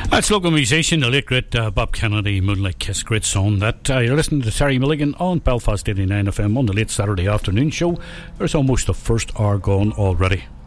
That's local musician, the late great Bob Kennedy, Moonlight Kiss, great song. That you're listening to Terry Milligan on Belfast 89 FM on the late Saturday afternoon show. There's almost the first hour gone already.